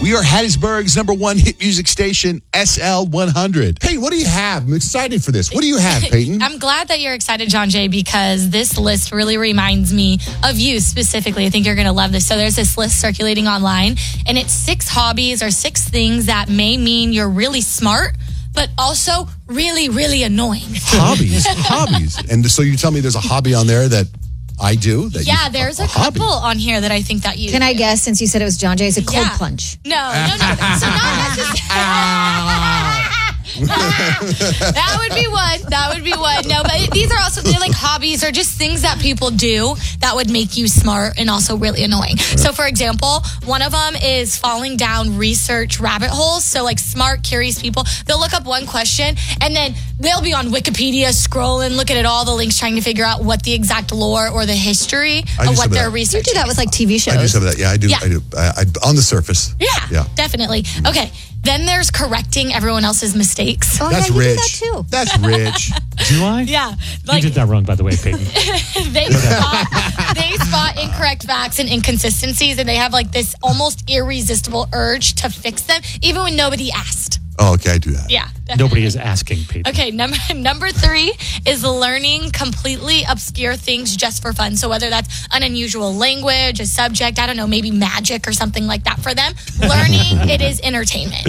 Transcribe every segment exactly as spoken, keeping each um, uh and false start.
We are Hattiesburg's number one hit music station, S L one hundred. Hey, what do you have? I'm excited for this. What do you have, Peyton? I'm glad that you're excited, John Jay, because this list really reminds me of you specifically. I think you're going to love this. So there's this list circulating online, and it's six hobbies or six things that may mean you're really smart, but also really, really annoying. Hobbies. Hobbies. And so you tell me there's a hobby on there that I do? That Yeah, you, there's a, a, a couple hobby. on here that I think that you Can do. I guess, since you said it was John Jay's, a cold Yeah. plunge? No, no, no. So not necessarily. That would be one. That would be one. No, but these are also, they're like hobbies or just things that people do that would make you smart and also really annoying. So, for example, one of them is falling down research rabbit holes. So, like smart, curious people, they'll look up one question and then they'll be on Wikipedia scrolling, looking at all the links, trying to figure out what the exact lore or the history I do of some what of they're that. You researching. do that with like T V shows. I do some of that. Yeah, I do. Yeah. I do. I, I, on the surface. Yeah, Yeah. definitely. Okay, then there's correcting everyone else's mistakes. Oh, That's yeah, you rich. do that too. That's rich. Do I? Yeah, You like did that wrong, by the way, Peyton. they spot, they spot incorrect facts and inconsistencies, and they have like this almost irresistible urge to fix them, even when nobody asked. Oh, okay, I do that. Yeah, Nobody is asking, Peyton. Okay, number number three is learning completely obscure things just for fun. So whether that's an unusual language, a subject, I don't know, maybe magic or something like that for them. Learning, it is entertainment.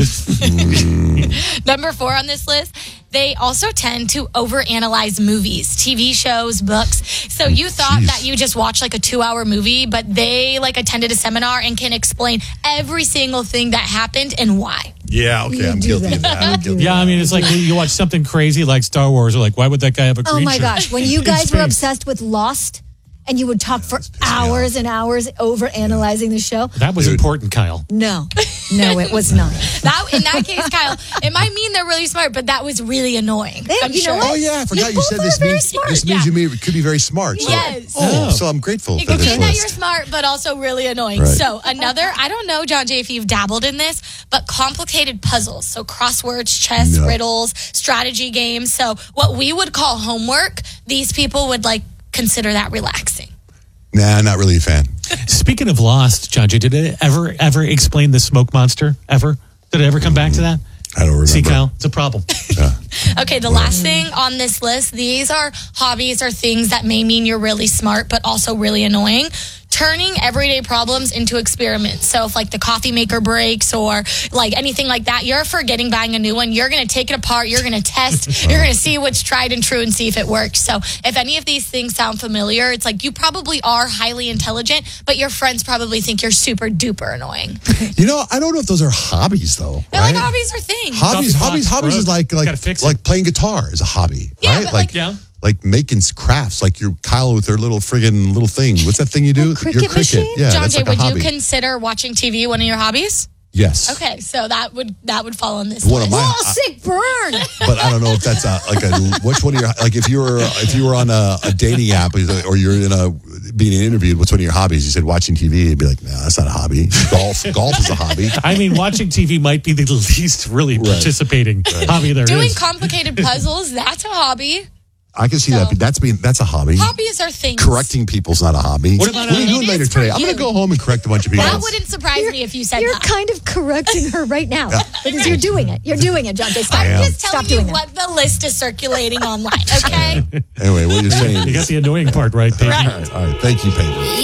Number four on this list, they also tend to overanalyze movies, T V shows, books. So you thought Jeez. that you just watched like a two-hour movie, but they like attended a seminar and can explain every single thing that happened and why. Yeah, okay, I'm do guilty that. of that. I'm guilty. Yeah, I mean, it's like you watch something crazy like Star Wars, or like, why would that guy have a creature? Oh my gosh, when you in guys were space? obsessed with Lost and you would talk for hours and hours over analyzing the show. That was Dude. important, Kyle. No, no, it was not. That in that case, Kyle, it might mean they're really smart, but that was really annoying. They- I'm you know sure. what? Oh yeah, I forgot you, both said are this very means smart. this means Yeah. you may, could be very smart. So, Yes. Oh, Oh. so I'm grateful It for could this mean that list. you're smart, but also really annoying. Right. So another, I don't know, John Jay, if you've dabbled in this, but complicated puzzles. So crosswords, chess, No. riddles, strategy games. So what we would call homework, these people would like consider that relaxing. Nah, not really a fan. Speaking of Lost, John Jay, did it ever, ever explain the smoke monster? Ever? Did it ever come back to that? I don't remember. See, Kyle, it's a problem. Okay, the last thing on this list, these are hobbies or things that may mean you're really smart, but also really annoying. Turning everyday problems into experiments. So if like the coffee maker breaks or like anything like that, you're forgetting buying a new one. You're going to take it apart. You're going to test. You're going to see what's tried and true and see if it works. So if any of these things sound familiar, it's like you probably are highly intelligent, but your friends probably think you're super duper annoying. You know, I don't know if those are hobbies though. They're right? like hobbies or things. Hobbies, Coffee hobbies, pot's hobbies is broke. like like Gotta fix it. like playing guitar is a hobby, Yeah, right? but like like- Yeah. like making crafts, like your Kyle with their little friggin' little thing. What's that thing you do? A cricket your cricket. machine? Yeah, John that's Jay, like a would hobby. you consider watching T V one of your hobbies? yes. Okay, so that would that would fall on this One of list. my- Oh, sick burn. But I don't know if that's a, like a which one of your like if you were if you were on a, a dating app or you're in a being interviewed. What's one of your hobbies? You said watching T V. You'd be like, no, that's not a hobby. Golf, golf is a hobby. I mean, watching T V might be the least really Right. participating hobby there Doing is. complicated puzzles, that's a hobby. I can see So- that. That's being that's a hobby. Hobbies are things. Correcting people's not a hobby. What about, what are you uh, doing It later is for today? I'm going to you. go home and correct a bunch of people. That wouldn't surprise me if you said You're that. kind of correcting her right now because you're doing it. You're doing it, John Jay. Stop. I am. I'm just telling Stop you doing that. what the list is circulating online, okay? Anyway, what you're saying. You got is- the annoying part right, Peyton. Right. All right, all right. Thank you, Peyton.